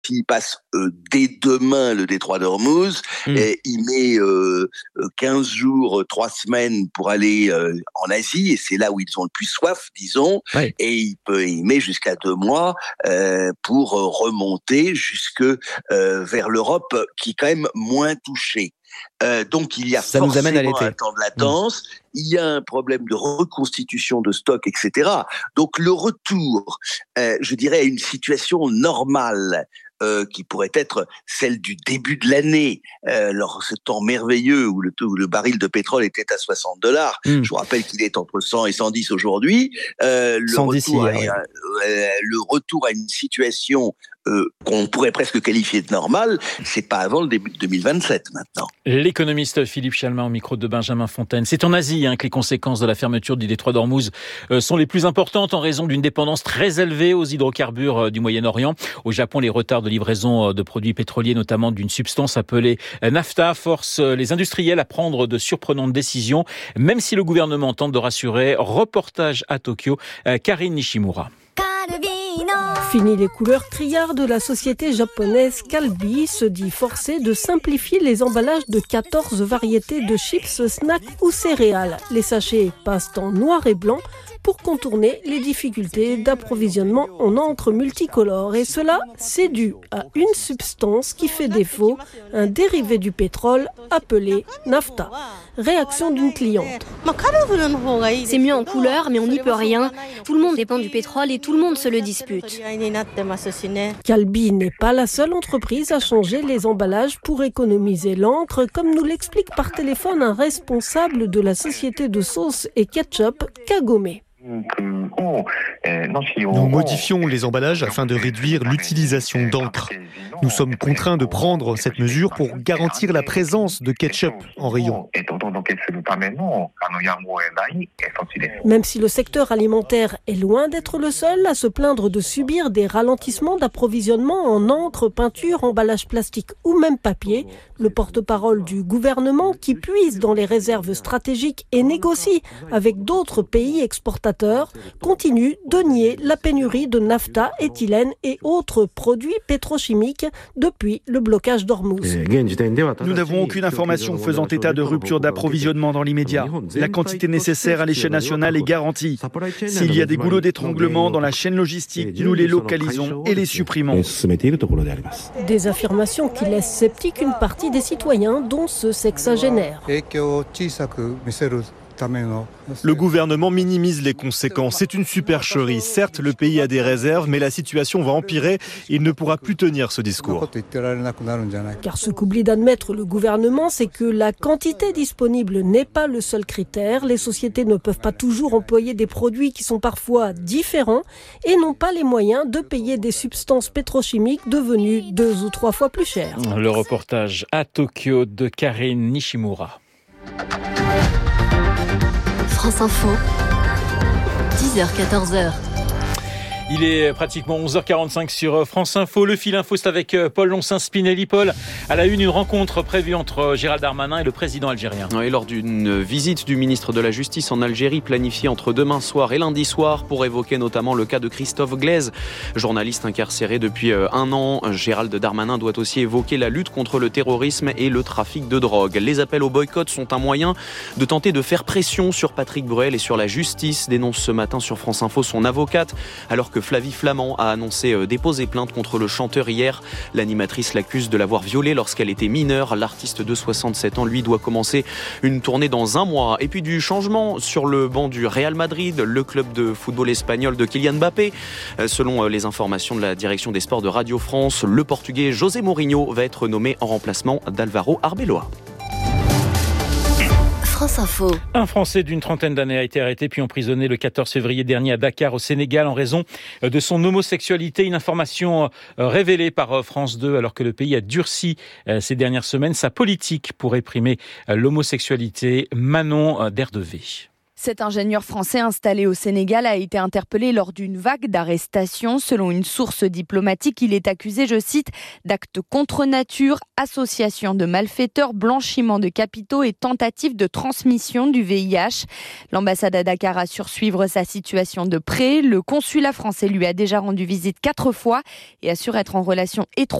il passe dès demain le détroit d'Ormuz, et il met 15 jours, 3 semaines pour aller en Asie, et c'est là où ils ont le plus soif, disons, et il met jusqu'à 2 mois pour remonter jusque vers l'Europe, qui est quand même moins touchée. Donc il y a forcément un temps de latence, il y a un problème de reconstitution de stock, etc. Donc le retour, je dirais, à une situation normale, qui pourrait être celle du début de l'année, lors ce temps merveilleux où le baril de pétrole était à $60. Je vous rappelle qu'il est entre 100 et 110 aujourd'hui. Le retour à une situation qu'on pourrait presque qualifier de normale, c'est pas avant le début de 2027 maintenant. L'économiste Philippe Chalmin au micro de Benjamin Fontaine. C'est en Asie que les conséquences de la fermeture du détroit d'Ormuz sont les plus importantes en raison d'une dépendance très élevée aux hydrocarbures du Moyen-Orient. Au Japon, les retards de livraison de produits pétroliers, notamment d'une substance appelée nafta, forcent les industriels à prendre de surprenantes décisions, même si le gouvernement tente de rassurer. Reportage à Tokyo, Karine Nishimura. Fini les couleurs criardes, de la société japonaise Calbee se dit forcée de simplifier les emballages de 14 variétés de chips, snacks ou céréales. Les sachets passent en noir et blanc pour contourner les difficultés d'approvisionnement en encre multicolore. Et cela, c'est dû à une substance qui fait défaut, un dérivé du pétrole appelé nafta. Réaction d'une cliente. C'est mieux en couleur, mais on n'y peut rien. Tout le monde dépend du pétrole et tout le monde se le dispute. Calbee n'est pas la seule entreprise à changer les emballages pour économiser l'encre, comme nous l'explique par téléphone un responsable de la société de sauce et ketchup, Kagome. Nous modifions les emballages afin de réduire l'utilisation d'encre. Nous sommes contraints de prendre cette mesure pour garantir la présence de ketchup en rayon. Même si le secteur alimentaire est loin d'être le seul à se plaindre de subir des ralentissements d'approvisionnement en encre, peinture, emballage plastique ou même papier, le porte-parole du gouvernement, qui puise dans les réserves stratégiques et négocie avec d'autres pays exportateurs, continue de nier la pénurie de nafta, éthylène et autres produits pétrochimiques depuis le blocage d'Ormuz. Nous n'avons aucune information faisant état de rupture d'approvisionnement dans l'immédiat. La quantité nécessaire à l'échelle nationale est garantie. S'il y a des goulots d'étranglement dans la chaîne logistique, nous les localisons et les supprimons. Des affirmations qui laissent sceptique une partie des citoyens, dont ce sexagénaire. Le gouvernement minimise les conséquences. C'est une supercherie. Certes, le pays a des réserves, mais la situation va empirer. Il ne pourra plus tenir ce discours. Car ce qu'oublie d'admettre le gouvernement, c'est que la quantité disponible n'est pas le seul critère. Les sociétés ne peuvent pas toujours employer des produits qui sont parfois différents et n'ont pas les moyens de payer des substances pétrochimiques devenues 2 ou 3 fois plus chères. Le reportage à Tokyo de Karine Nishimura. France Info, 10h-14h. Il est pratiquement 11h45 sur France Info. Le fil info, c'est avec Paul Loncin-Spinelli. Paul, à la une rencontre prévue entre Gérald Darmanin et le président algérien. Et lors d'une visite du ministre de la Justice en Algérie, planifiée entre demain soir et lundi soir, pour évoquer notamment le cas de Christophe Glaise, journaliste incarcéré depuis 1 an. Gérald Darmanin doit aussi évoquer la lutte contre le terrorisme et le trafic de drogue. Les appels au boycott sont un moyen de tenter de faire pression sur Patrick Bruel et sur la justice, dénonce ce matin sur France Info son avocate, alors que Flavie Flamand a annoncé déposer plainte contre le chanteur hier. L'animatrice l'accuse de l'avoir violée lorsqu'elle était mineure. L'artiste de 67 ans, lui, doit commencer une tournée dans 1 mois. Et puis du changement sur le banc du Real Madrid, le club de football espagnol de Kylian Mbappé. Selon les informations de la direction des sports de Radio France, le Portugais José Mourinho va être nommé en remplacement d'Alvaro Arbeloa. France Info. Un Français d'une trentaine d'années a été arrêté puis emprisonné le 14 février dernier à Dakar, au Sénégal, en raison de son homosexualité. Une information révélée par France 2, alors que le pays a durci ces dernières semaines sa politique pour réprimer l'homosexualité. Manon Derdevé. Cet ingénieur français installé au Sénégal a été interpellé lors d'une vague d'arrestations. Selon une source diplomatique, il est accusé, je cite, d'actes contre nature, association de malfaiteurs, blanchiment de capitaux et tentative de transmission du VIH. L'ambassade à Dakar assure suivre sa situation de près. Le consulat français lui a déjà rendu visite 4 fois et assure être en relation étroite